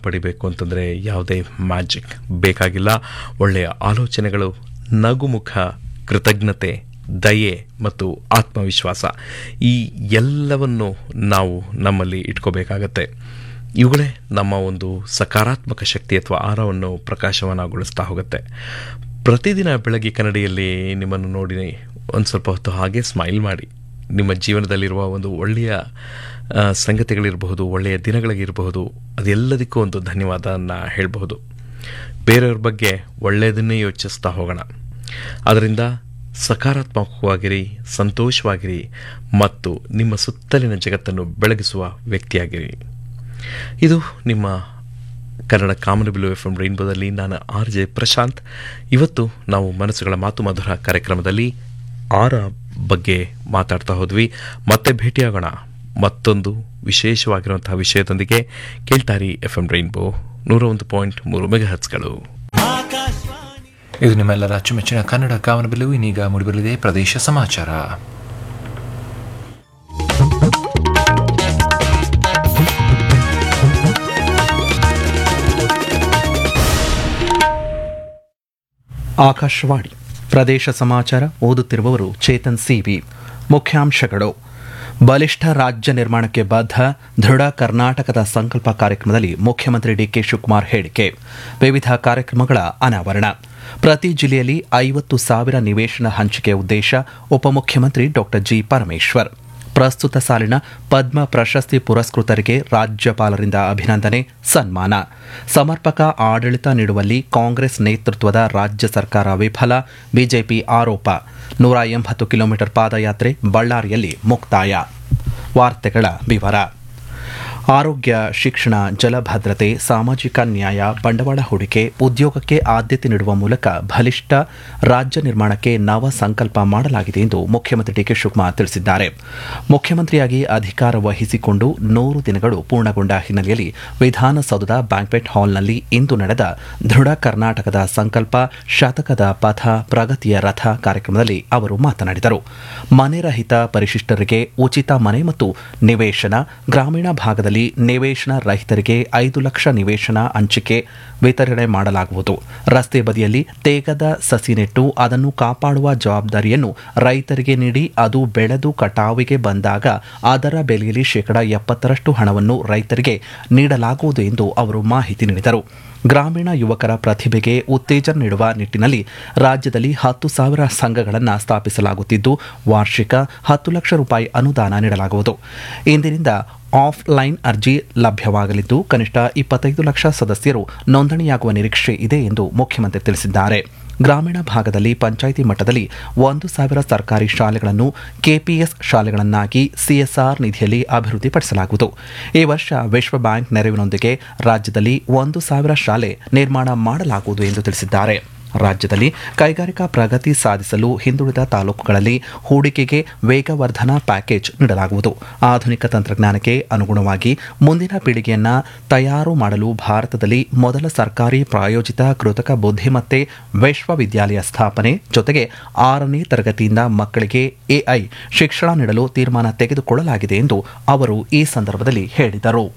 ಪಡಿಬೇಕು ಅಂತಂದರೆ ಯಾವುದೇ ಮ್ಯಾಜಿಕ್ ಬೇಕಾಗಿಲ್ಲ. ಒಳ್ಳೆಯ ಆಲೋಚನೆಗಳು, ನಗುಮುಖ, ಕೃತಜ್ಞತೆ, ದಯೆ ಮತ್ತು ಆತ್ಮವಿಶ್ವಾಸ ಈ ಎಲ್ಲವನ್ನು ನಾವು ನಮ್ಮಲ್ಲಿ ಇಟ್ಕೋಬೇಕಾಗತ್ತೆ. ಇವುಗಳೇ ನಮ್ಮ ಒಂದು ಸಕಾರಾತ್ಮಕ ಶಕ್ತಿ ಅಥವಾ ಆರವನ್ನು ಪ್ರಕಾಶಮಾನಗೊಳಿಸ್ತಾ ಹೋಗುತ್ತೆ. ಪ್ರತಿದಿನ ಬೆಳಗ್ಗೆ ಕನ್ನಡಿಯಲ್ಲಿ ನಿಮ್ಮನ್ನು ನೋಡಿ ಒಂದು ಸ್ವಲ್ಪ ಹೊತ್ತು ಹಾಗೆ ಸ್ಮೈಲ್ ಮಾಡಿ. ನಿಮ್ಮ ಜೀವನದಲ್ಲಿರುವ ಒಂದು ಒಳ್ಳೆಯ ಸಂಗತಿಗಳಿರಬಹುದು, ಒಳ್ಳೆಯ ದಿನಗಳಿಗಿರಬಹುದು, ಅದೆಲ್ಲದಕ್ಕೂ ಒಂದು ಧನ್ಯವಾದವನ್ನು ಹೇಳಬಹುದು. ಬೇರೆಯವ್ರ ಬಗ್ಗೆ ಒಳ್ಳೆಯದನ್ನೇ ಯೋಚಿಸ್ತಾ ಹೋಗೋಣ. ಅದರಿಂದ ಸಕಾರಾತ್ಮಕವಾಗಿರಿ, ಸಂತೋಷವಾಗಿರಿ ಮತ್ತು ನಿಮ್ಮ ಸುತ್ತಲಿನ ಜಗತ್ತನ್ನು ಬೆಳಗಿಸುವ ವ್ಯಕ್ತಿಯಾಗಿರಿ. ಇದು ನಿಮ್ಮ ಕನ್ನಡ ಕಾಮನಬಿಲ್ಲು FM ರೈನ್ಬೋದಲ್ಲಿ ನಾನು RJ ಪ್ರಶಾಂತ್. ಇವತ್ತು ನಾವು ಮನಸ್ಸುಗಳ ಮಾತು ಮಧುರ ಕಾರ್ಯಕ್ರಮದಲ್ಲಿ ಆರ ಬಗ್ಗೆ ಮಾತಾಡ್ತಾ ಹೋದ್ವಿ. ಮತ್ತೆ ಭೇಟಿಯಾಗೋಣ ಮತ್ತೊಂದು ವಿಶೇಷವಾಗಿರುವಂತಹ ವಿಷಯದೊಂದಿಗೆ. ಕೇಳ್ತಾರಿ FM ರೈನ್ಬೋ 101.3 ಮೆಗಾಹರ್ಟ್ಸ್ಗಳು. ಇದು ನಿಮ್ಮೆಲ್ಲರ ಅಚ್ಚುಮೆಚ್ಚಿನ ಕನ್ನಡ ಕಾಮನಬಿಲ್ಲು. ಇನ್ನೀಗ ಮೂಡಿಬರಲಿದೆ ಪ್ರದೇಶ ಸಮಾಚಾರ. ಆಕಾಶವಾಣಿ ಪ್ರದೇಶ ಸಮಾಚಾರ. ಓದುತ್ತಿರುವವರು ಚೇತನ್ ಸಿವಿ. ಮುಖ್ಯಾಂಶಗಳು: ಬಲಿಷ್ಠ ರಾಜ್ಯ ನಿರ್ಮಾಣಕ್ಕೆ ಬದ್ಧ, ದೃಢ ಕರ್ನಾಟಕದ ಸಂಕಲ್ಪ ಕಾರ್ಯಕ್ರಮದಲ್ಲಿ ಮುಖ್ಯಮಂತ್ರಿ ಡಿಕೆ ಶಿವಕುಮಾರ್ ಹೇಳಿಕೆ. ವಿವಿಧ ಕಾರ್ಯಕ್ರಮಗಳ ಅನಾವರಣ. ಪ್ರತಿ ಜಿಲ್ಲೆಯಲ್ಲಿ 50,000 ನಿವೇಶನ ಹಂಚಿಕೆ ಉದ್ದೇಶ. ಉಪಮುಖ್ಯಮಂತ್ರಿ ಡಾ ಜಿ ಪರಮೇಶ್ವರ್. ಪ್ರಸ್ತುತ ಸಾಲಿನ ಪದ್ಮ ಪ್ರಶಸ್ತಿ ಪುರಸ್ಕೃತರಿಗೆ ರಾಜ್ಯಪಾಲರಿಂದ ಅಭಿನಂದನೆ, ಸನ್ಮಾನ. ಸಮರ್ಪಕ ಆಡಳಿತ ನೀಡುವಲ್ಲಿ ಕಾಂಗ್ರೆಸ್ ನೇತೃತ್ವದ ರಾಜ್ಯ ಸರ್ಕಾರ ವಿಫಲ, ಬಿಜೆಪಿ ಆರೋಪ. 180 ಕಿಲೋಮೀಟರ್ ಪಾದಯಾತ್ರೆ ಬಳ್ಳಾರಿಯಲ್ಲಿ ಮುಕ್ತಾಯ. ವಾರ್ತೆಗಳ ವಿವರ. ಆರೋಗ್ಯ, ಶಿಕ್ಷಣ, ಜಲಭದ್ರತೆ, ಸಾಮಾಜಿಕ ನ್ಯಾಯ, ಬಂಡವಾಳ ಹೂಡಿಕೆ, ಉದ್ಯೋಗಕ್ಕೆ ಆದ್ಯತೆ ನೀಡುವ ಮೂಲಕ ಬಲಿಷ್ಠ ರಾಜ್ಯ ನಿರ್ಮಾಣಕ್ಕೆ ನವ ಸಂಕಲ್ಪ ಮಾಡಲಾಗಿದೆ ಎಂದು ಮುಖ್ಯಮಂತ್ರಿ ಡಿಕೆ ಶಿವಕುಮಾರ್ ತಿಳಿಸಿದ್ದಾರೆ. ಮುಖ್ಯಮಂತ್ರಿಯಾಗಿ ಅಧಿಕಾರ ವಹಿಸಿಕೊಂಡು 100 ದಿನಗಳು ಪೂರ್ಣಗೊಂಡ ಹಿನ್ನೆಲೆಯಲ್ಲಿ ವಿಧಾನಸೌಧದ ಬ್ಯಾಂಕ್ವೆಟ್ ಹಾಲ್ನಲ್ಲಿ ಇಂದು ನಡೆದ ದೃಢ ಕರ್ನಾಟಕದ ಸಂಕಲ್ಪ ಶತಕದ ಪಥ ಪ್ರಗತಿಯ ರಥ ಕಾರ್ಯಕ್ರಮದಲ್ಲಿ ಅವರು ಮಾತನಾಡಿದರು. ಮನೆ ರಹಿತ ಪರಿಶಿಷ್ಟರಿಗೆ ಉಚಿತ ಮನೆ ಮತ್ತು ನಿವೇಶನ, ಗ್ರಾಮೀಣ ಭಾಗದಲ್ಲಿ ನಿವೇಶನ ರಹಿತರಿಗೆ 5 ಲಕ್ಷ ನಿವೇಶನ ಹಂಚಿಕೆ ವಿತರಣೆ ಮಾಡಲಾಗುವುದು. ರಸ್ತೆ ಬದಿಯಲ್ಲಿ ತೇಗದ ಸಸಿ ನೆಟ್ಟು ಅದನ್ನು ಕಾಪಾಡುವ ಜವಾಬ್ದಾರಿಯನ್ನು ರೈತರಿಗೆ ನೀಡಿ ಅದು ಬೆಳೆದು ಕಟಾವಿಗೆ ಬಂದಾಗ ಅದರ ಬೆಲೆಯಲ್ಲಿ 70% ಹಣವನ್ನು ರೈತರಿಗೆ ನೀಡಲಾಗುವುದು ಎಂದು ಅವರು ಮಾಹಿತಿ ನೀಡಿದರು. ಗ್ರಾಮೀಣ ಯುವಕರ ಪ್ರತಿಭೆಗೆ ಉತ್ತೇಜನ ನೀಡುವ ನಿಟ್ಟಿನಲ್ಲಿ ರಾಜ್ಯದಲ್ಲಿ 10,000 ಸಂಘಗಳನ್ನು ಸ್ಥಾಪಿಸಲಾಗುತ್ತಿದ್ದು ವಾರ್ಷಿಕ 10 ಲಕ್ಷ ರೂಪಾಯಿ ಅನುದಾನ ನೀಡಲಾಗುವುದು. ಇಂದಿನಿಂದ ಆಫ್ಲೈನ್ ಅರ್ಜಿ ಲಭ್ಯವಾಗಲಿದ್ದು ಕನಿಷ್ಠ 25 ಲಕ್ಷ ಸದಸ್ಯರು ನೋಂದಣಿಯಾಗುವ ನಿರೀಕ್ಷೆ ಇದೆ ಎಂದು ಮುಖ್ಯಮಂತ್ರಿ ತಿಳಿಸಿದ್ದಾರೆ. ಗ್ರಾಮೀಣ ಭಾಗದಲ್ಲಿ ಪಂಚಾಯಿತಿ ಮಟ್ಟದಲ್ಲಿ 1,000 ಸರ್ಕಾರಿ ಶಾಲೆಗಳನ್ನು ಕೆಪಿಎಸ್ ಶಾಲೆಗಳನ್ನಾಗಿ ಸಿಎಸ್ಆರ್ ನಿಧಿಯಲ್ಲಿ ಅಭಿವೃದ್ಧಿಪಡಿಸಲಾಗುವುದು. ಈ ವರ್ಷ ವಿಶ್ವ ಬ್ಯಾಂಕ್ ನೆರವಿನೊಂದಿಗೆ ರಾಜ್ಯದಲ್ಲಿ 1,000 ಶಾಲೆ ನಿರ್ಮಾಣ ಮಾಡಲಾಗುವುದು ಎಂದು ತಿಳಿಸಿದ್ದಾರೆ. ರಾಜ್ಯದಲ್ಲಿ ಕೈಗಾರಿಕಾ ಪ್ರಗತಿ ಸಾಧಿಸಲು ಹಿಂದುಳಿದ ತಾಲೂಕುಗಳಲ್ಲಿ ಹೂಡಿಕೆಗೆ ವೇಗವರ್ಧನಾ ಪ್ಯಾಕೇಜ್ ನೀಡಲಾಗುವುದು. ಆಧುನಿಕ ತಂತ್ರಜ್ಞಾನಕ್ಕೆ ಅನುಗುಣವಾಗಿ ಮುಂದಿನ ಪೀಳಿಗೆಯನ್ನು ತಯಾರು ಮಾಡಲು ಭಾರತದಲ್ಲಿ ಮೊದಲ ಸರ್ಕಾರಿ ಪ್ರಾಯೋಜಿತ ಕೃತಕ ಬುದ್ಧಿಮತ್ತೆ ವಿಶ್ವವಿದ್ಯಾಲಯ ಸ್ಥಾಪನೆ ಜೊತೆಗೆ 6ನೇ ತರಗತಿಯಿಂದ ಮಕ್ಕಳಿಗೆ ಎಐ ಶಿಕ್ಷಣ ನೀಡಲು ತೀರ್ಮಾನ ತೆಗೆದುಕೊಳ್ಳಲಾಗಿದೆ ಎಂದು ಅವರು ಈ ಸಂದರ್ಭದಲ್ಲಿ ಹೇಳಿದರು.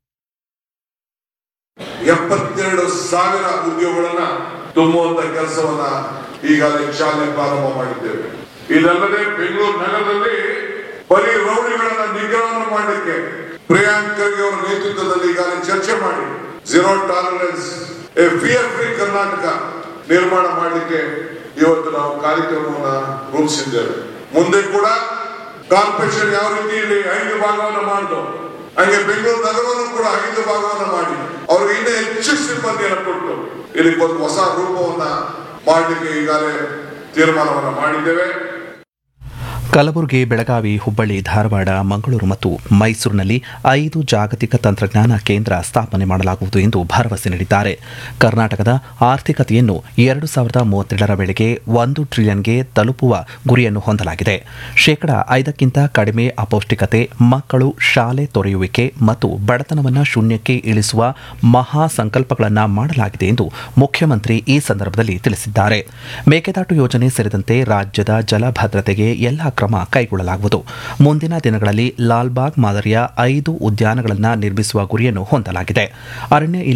72,000 ಉದ್ಯೋಗಗಳನ್ನ ತುಂಬುವಂತ ಕೆಲಸವನ್ನ ಈಗಾಗಲೇ ಚಾಲನೆ ಪ್ರಾರಂಭ ಮಾಡಿದ್ದೇವೆ. ಇದಲ್ಲದೆ ಬೆಂಗಳೂರು ನಗರದಲ್ಲಿ ಬರೀ ರೌಡಿಗಳನ್ನ ನಿಗ್ರಹ ಮಾಡಲಿಕ್ಕೆ ಪ್ರಿಯಾಂಕ್ ಖರ್ಗೆ ಅವರ ನೇತೃತ್ವದಲ್ಲಿ ಈಗಾಗಲೇ ಚರ್ಚೆ ಮಾಡಿ zero tolerance A fear free Karnataka ನಿರ್ಮಾಣ ಮಾಡಲಿಕ್ಕೆ ಇವತ್ತು ನಾವು ಕಾರ್ಯಕ್ರಮವನ್ನ ರೂಪಿಸಿದ್ದೇವೆ. ಮುಂದೆ ಕೂಡ ಕಾರ್ಪೊರೇಷನ್ ಯಾವ ರೀತಿಯಲ್ಲಿ 5 ಭಾಗವನ್ನು ಮಾಡಿದ್ರು ಹಂಗೆ ಬೆಂಗಳೂರು ನಗರವನ್ನು ಕೂಡ 5 ಭಾಗವನ್ನು ಮಾಡಿ ಅವ್ರಿಗೆ ಇನ್ನೂ ಹೆಚ್ಚು ಸಿಬ್ಬಂದಿಯನ್ನು ಕೊಟ್ಟು ಇದಕ್ಕೊಂದು ಹೊಸ ರೂಪವನ್ನ ಮಾಡಲಿಕ್ಕೆ ಈಗಾಗಲೇ ತೀರ್ಮಾನವನ್ನು ಮಾಡಿದ್ದೇವೆ. ಕಲಬುರಗಿ, ಬೆಳಗಾವಿ, ಹುಬ್ಬಳ್ಳಿ, ಧಾರವಾಡ, ಮಂಗಳೂರು ಮತ್ತು ಮೈಸೂರಿನಲ್ಲಿ 5 ಜಾಗತಿಕ ತಂತ್ರಜ್ಞಾನ ಕೇಂದ್ರ ಸ್ಥಾಪನೆ ಮಾಡಲಾಗುವುದು ಎಂದು ಭರವಸೆ ನೀಡಿದ್ದಾರೆ. ಕರ್ನಾಟಕದ ಆರ್ಥಿಕತೆಯನ್ನು 2032ರ ವೇಳೆಗೆ 1 ಟ್ರಿಲಿಯನ್ಗೆ ತಲುಪುವ ಗುರಿಯನ್ನು ಹೊಂದಲಾಗಿದೆ. 5% ಕಡಿಮೆ ಅಪೌಷ್ಟಿಕತೆ, ಮಕ್ಕಳು ಶಾಲೆ ತೊರೆಯುವಿಕೆ ಮತ್ತು ಬಡತನವನ್ನು ಶೂನ್ಯಕ್ಕೆ ಇಳಿಸುವ ಮಹಾ ಸಂಕಲ್ಪಗಳನ್ನು ಮಾಡಲಾಗಿದೆ ಎಂದು ಮುಖ್ಯಮಂತ್ರಿ ಈ ಸಂದರ್ಭದಲ್ಲಿ ತಿಳಿಸಿದ್ದಾರೆ. ಮೇಕೆದಾಟು ಯೋಜನೆ ಸೇರಿದಂತೆ ರಾಜ್ಯದ ಜಲಭದ್ರತೆಗೆ ಎಲ್ಲ ಕ್ರಮ ಕೈಗೊಳ್ಳಲಾಗುವುದು. ಮುಂದಿನ ದಿನಗಳಲ್ಲಿ ಲಾಲ್ಬಾಗ್ ಮಾದರಿಯ 5 ಉದ್ಯಾನಗಳನ್ನು ನಿರ್ಮಿಸುವ ಗುರಿಯನ್ನು ಹೊಂದಲಾಗಿದೆ. ಅರಣ್ಯ